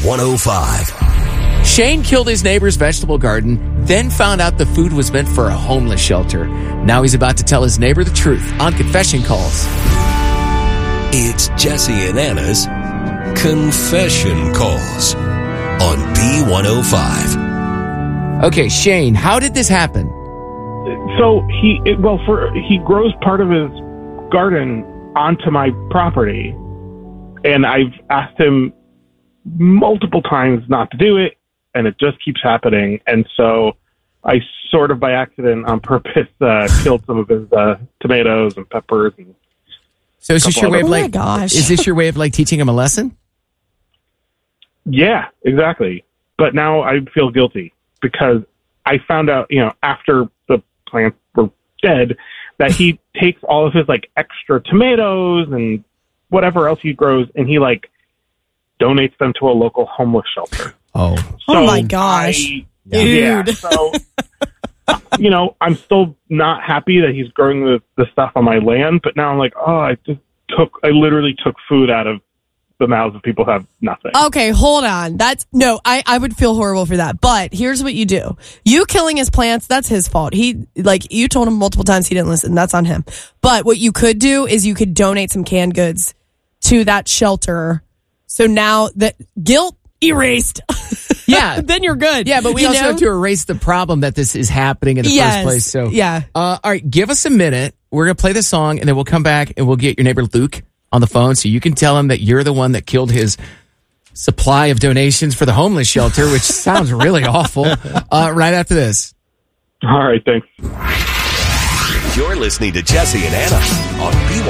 B105. Shane killed his neighbor's vegetable garden, then found out the food was meant for a homeless shelter. Now he's about to tell his neighbor the truth on Confession Calls. It's Jesse and Anna's Confession Calls on B105. Okay, Shane, how did this happen? So he grows part of his garden onto my property, and I've asked him multiple times not to do it, and it just keeps happening. And so I sort of by accident on purpose killed some of his tomatoes and peppers. And so is this your way of my gosh. Is this your way of teaching him a lesson? Yeah, exactly. But now I feel guilty because I found out, after the plants were dead, that he takes all of his extra tomatoes and whatever else he grows, and he donates them to a local homeless shelter. Oh, oh my gosh, dude! Yeah, so I'm still not happy that he's growing the stuff on my land, but now I'm like, oh, I literally took food out of the mouths of people who have nothing. Okay, hold on. I would feel horrible for that. But here's what you do. You killing his plants, that's his fault. You told him multiple times he didn't listen. That's on him. But what you could do is you could donate some canned goods to that shelter. So now that guilt erased. Yeah. Then you're good. Yeah, but we also have to erase the problem that this is happening in the first place. So yeah. All right, give us a minute. We're going to play the song, and then we'll come back, and we'll get your neighbor Luke on the phone so you can tell him that you're the one that killed his supply of donations for the homeless shelter, which sounds really awful, right after this. All right, thanks. You're listening to Jesse and Anna on B105.